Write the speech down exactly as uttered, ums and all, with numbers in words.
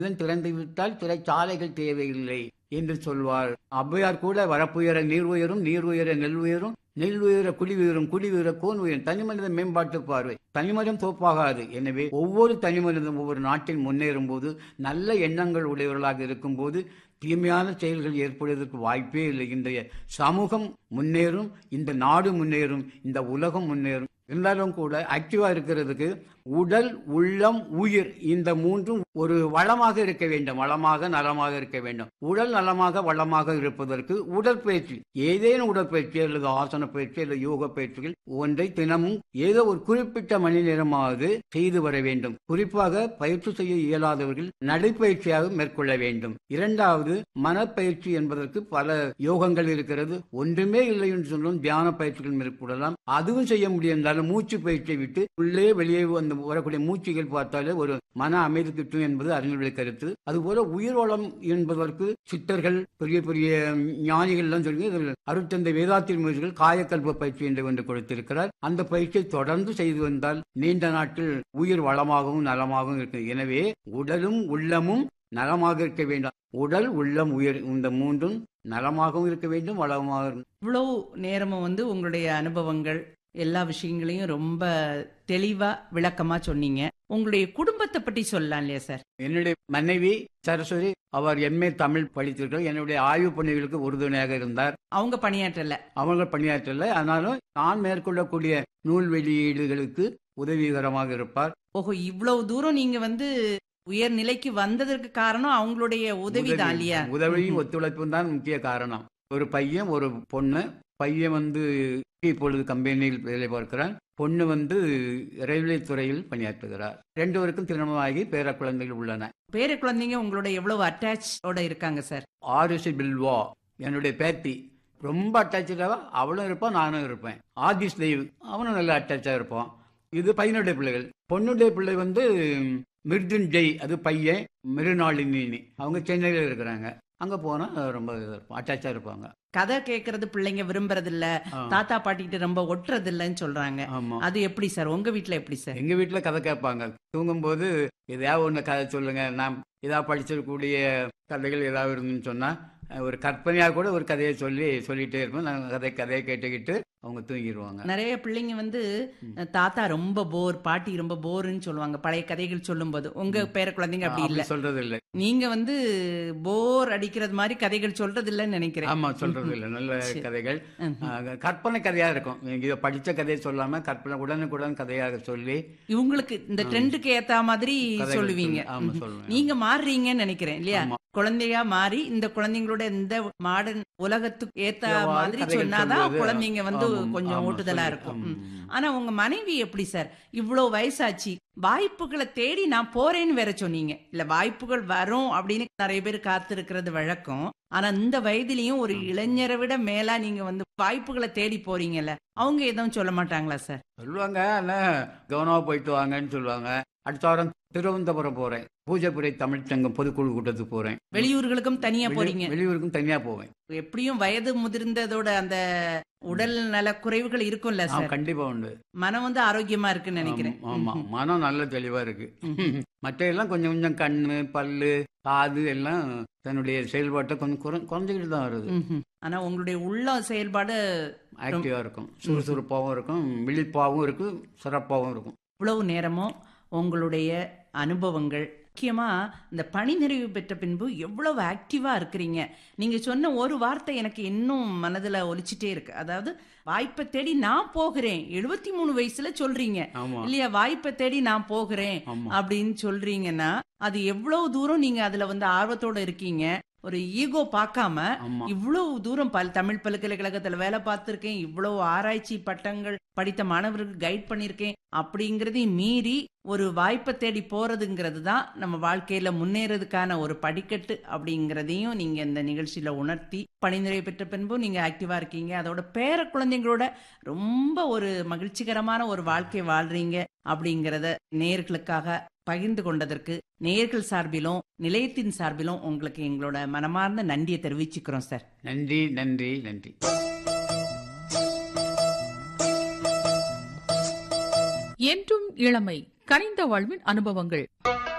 திறந்து விட்டால் சிறைச்சாலைகள் தேவையில்லை என்று சொல்வார். ஔவையார் கூட வரப்புயர நீர் உயரும், நீர் உயர நெல் உயரும், நெல் உயர குடி உயரும், குடி உயர கோன் உயரும். தனிமனித மேம்பாட்டு பார்வை. தனிமனிதம் தோப்பாகாது. எனவே ஒவ்வொரு தனிமனிதம் ஒவ்வொரு நாட்டில் முன்னேறும் போது, நல்ல எண்ணங்கள் உடையவர்களாக இருக்கும் போது தீமையான செயல்கள் ஏற்படுவதற்கு வாய்ப்பே இல்லை. இன்றைய சமூகம் முன்னேறும், இந்த நாடு முன்னேறும், இந்த உலகம் முன்னேறும். இருந்தாலும் கூட ஆக்டிவா இருக்கிறதுக்கு உடல், உள்ளம், உயிர் இந்த மூன்றும் ஒரு வளமாக இருக்க வேண்டும். வளமாக நலமாக இருக்க வேண்டும். உடல் நலமாக வளமாக இருப்பதற்கு உடற்பயிற்சி, ஏதேனும் உடற்பயிற்சி அல்லது ஆசன பயிற்சி அல்லது யோக பயிற்சிகள் ஒன்றை தினமும் ஏதோ ஒரு குறிப்பிட்ட மணி நேரமாவது செய்து வர வேண்டும். குறிப்பாக பயிற்சி செய்ய இயலாதவர்கள் நடைப்பயிற்சியாக மேற்கொள்ள வேண்டும். இரண்டாவது, மனப்பயிற்சி என்பதற்கு பல யோகங்கள் இருக்கிறது. ஒன்றுமே இல்லை என்று சொல்லும் தியான பயிற்சிகள் மேற்கொள்ளலாம். அதுவும் செய்ய முடிந்தாலும் மூச்சு பயிற்சியை விட்டு உள்ளே வெளியே வந்து வரக்கூடிய மூச்சுகள் பார்த்தாலே ஒரு மன அமைதி கிட்டும் என்பது அறிஞர்களுடைய கருத்து. அதுபோல உயிர் வளம் என்பதற்கு சித்தர்கள், பெரிய பெரிய ஞானிகள் எல்லாம் சொல்லி அருட்தந்தை வேதாத்திரி முயற்சிகள் காயக்கல்ப பயிற்சி என்று ஒன்று கொடுத்திருக்கிறார். அந்த பயிற்சியை தொடர்ந்து செய்து வந்தால் நீண்ட நாட்கள் உயிர் வளமாகவும் நலமாகவும் இருக்கு. எனவே உடலும் உள்ளமும் நலமாக இருக்க வேண்டும். உடல், உள்ளம், உயிர் இந்த மூன்றும் நலமாகவும் இருக்க வேண்டும், வளமாக. இவ்வளவு நேரமும் வந்து உங்களுடைய அனுபவங்கள் எல்லா விஷயங்களையும் ரொம்ப தெளிவா விளக்கமா சொன்னீங்க. உங்களுடைய குடும்பத்தை பற்றி சொல்லலாம் இல்லையா சார்? என்னுடைய மனைவி சரஸ்வதி, அவர் எம்ஏ தமிழ் படித்திருக்கிறார். என்னுடைய ஆய்வு பணிகளுக்கு உறுதுணையாக இருந்தார். அவங்க பணியாற்றல அவங்க பணியாற்றல ஆனாலும் நான் மேற்கொள்ளக்கூடிய நூல் வெளியீடுகளுக்கு உதவிகரமாக இருப்பார். ஓஹோ, இவ்வளவு தூரம் நீங்க வந்து உயர் நிலைக்கு வந்ததற்கு காரணம் அவங்களுடைய உதவி தான் இல்லையா? உதவியும் ஒத்துழைப்பும் தான் முக்கிய காரணம். ஒரு பையன், ஒரு பொண்ணு. பையன் வந்து இப்பொழுது கம்பெனியில் வேலை பார்க்கிறான். பொண்ணு வந்து ரயில்வே துறையில் பணியாற்றுகிறார். ரெண்டு பேருக்கும் திருமணமாகி பேர குழந்தைகள் உள்ளன. பேர குழந்தைங்க உங்களோட எவ்வளவு அட்டாச்சோட இருக்காங்க சார்? ஆரிசி பில்வா என்னுடைய பேத்தி ரொம்ப அட்டாச்சாக அவளும் இருப்பான், நானும் இருப்பேன். ஆதிஸ் தெய்வ் அவனும் நல்லா அட்டாச்சா இருப்பான். இது பையனுடைய பிள்ளைகள். பொண்ணுடைய பிள்ளை வந்து மிர்துன் ஜெய், அது பையன். மிருநாளினி அவங்க சென்னையில் இருக்கிறாங்க. அங்க போனா ரொம்ப அட்டாச்சா இருப்பாங்க. கதை கேட்கறது பிள்ளைங்க விரும்புறது இல்ல, தாத்தா பாட்டிட்டு ரொம்ப ஒட்டுறது இல்லன்னு சொல்றாங்க. அது எப்படி சார்? உங்க வீட்டுல எப்படி சார்? எங்க வீட்டுல கதை கேட்பாங்க. தூங்கும் போது ஏதாவது ஒண்ணு கதை சொல்லுங்க. நான் ஏதாவது படிச்சிருக்கக்கூடிய கதைகள் ஏதாவது இருந்துன்னு சொன்னா ஒரு கற்பனையா கூட ஒரு கதையை சொல்லி சொல்லிட்டே இருப்போம். நாங்க கதை கதையை கேட்டுக்கிட்டு அவங்க தூங்கிடுவாங்க. நிறைய பிள்ளைங்க வந்து தாத்தா ரொம்ப போர், பாட்டி ரொம்ப போர்ன்னு சொல்லுவாங்க பழைய கதைகள் சொல்லும் போது. உங்க பேர குழந்தைங்க அப்படி இல்ல, சொல்றது இல்ல. நீங்க வந்து போர் அடிக்கிறது மாதிரி கதைகள் சொல்றது இல்லன்னு நினைக்கிறேன். ஆமா, சொல்றது இல்ல. நல்ல கதைகள், கற்பனை கதையா இருக்கும். இத படிச்ச கதையை சொல்லாம கற்பனை உடனுக்குடன் கதையாக சொல்லி இவங்களுக்கு இந்த ட்ரெண்டுக்கு ஏத்த மாதிரி சொல்லுவீங்க. நீங்க மாறுறீங்கன்னு நினைக்கிறேன் இல்லையா? குழந்தையா மாறி இந்த குழந்தைங்களோட இந்த மாடர்ன் உலகத்துக்கு ஏத்த மாதிரி சொன்னாதான் குழந்தைங்க வந்து கொஞ்சம் ஓட்டுதலா இருக்கும். ஆனா உங்க மனைவி எப்படி சார்? இவ்வளவு வயசாச்சு, வாய்ப்புகளை தேடி நான் போறேன்னு வேற சொன்னீங்க. இல்ல வாய்ப்புகள் வரும் அப்படின்னு நிறைய பேர் காத்து இருக்கிறது வழக்கம். ஆனா இந்த வயதிலையும் ஒரு இளைஞரை விட மேலா நீங்க வந்து வாய்ப்புகளை தேடி போறீங்கல்ல, அவங்க எதுவும் சொல்ல மாட்டாங்களா சார்? சொல்லுவாங்க, ஆனா கவனமா போயிட்டு வாங்கன்னு சொல்லுவாங்க. அடுத்த வாரம் திருவனந்தபுரம் போறேன். பூஜைப்புரை தமிழ்ச்சங்கம் பொதுக்குழு கூட்டத்துக்கு போறேன். வெளியூர்களுக்கும் தனியா போறீங்க? வெளியூருக்கும் தனியா போவேன். எப்படியும் வயது முதிர்ந்ததோட அந்த உடல் நல குறைவுகள் இருக்கும்ல சார்? கண்டிப்பா உண்டு. மனம் வந்து ஆரோக்கியமா இருக்குன்னு நினைக்கிறேன். ஆமா, மனம் நல்ல தெளிவா இருக்கு. மற்ற எல்லாம் கொஞ்சம் கொஞ்சம் கண்ணு, பல்லு, காது எல்லாம் தன்னுடைய செயல்பாட்டை கொஞ்சம் குறைஞ்சுக்கிட்டு தான் வருது. ஆனா உங்களுடைய உள்ள செயல்பாடு ஆக்டிவா இருக்கும், சுறுசுறுப்பாகவும் இருக்கும், விழிப்பாகவும் இருக்கும், சிறப்பாகவும் இருக்கும். இவ்வளவு நேரமும் உங்களுடைய அனுபவங்கள், முக்கியமா இந்த பணி நிறைவு பெற்ற பின்பு எவ்வளவு ஆக்டிவா இருக்கிறீங்க. நீங்க சொன்ன ஒரு வார்த்தை எனக்கு இன்னும் மனதுல ஒலிச்சிட்டே இருக்கு. அதாவது வாய்ப்பை தேடி நான் போகிறேன். எழுபத்தி மூணு வயசுல சொல்றீங்க இல்லையா? வாய்ப்பை தேடி நான் போகிறேன் அப்படின்னு சொல்றீங்கன்னா அது எவ்வளவு தூரம் நீங்க அதுல வந்து ஆர்வத்தோட இருக்கீங்க. ஒரு ஈகோ பார்க்காம இவ்வளவு தூரம் பல் தமிழ் பல்கலைக்கழகத்துல வேலை பார்த்திருக்கேன், இவ்வளவு ஆராய்ச்சி பட்டங்கள் படித்த மாணவர்களுக்கு கைட் பண்ணிருக்கேன் அப்படிங்கறதையும் மீறி ஒரு வாய்ப்பை தேடி போறதுங்கிறது தான் நம்ம வாழ்க்கையில முன்னேறதுக்கான ஒரு படிக்கட்டு அப்படிங்கறதையும் நீங்க இந்த நிகழ்ச்சியில உணர்த்தி, பணி நிறைவு பெற்ற பின்பும் நீங்க ஆக்டிவா இருக்கீங்க. அதோட பேர குழந்தைங்களோட ரொம்ப ஒரு மகிழ்ச்சிகரமான ஒரு வாழ்க்கை வாழ்றீங்க அப்படிங்கறத நேயர்களுக்காக பகிர்ந்து கொண்டதற்கு நேயர்கள் சார்பிலும் நிலையத்தின் சார்பிலும் உங்களுக்கு எங்களோட மனமார்ந்த நன்றியை தெரிவிச்சுக்கிறோம் சார். நன்றி நன்றி நன்றி. என்றும் இளமை, கனிந்த வாழ்வின் அனுபவங்கள்.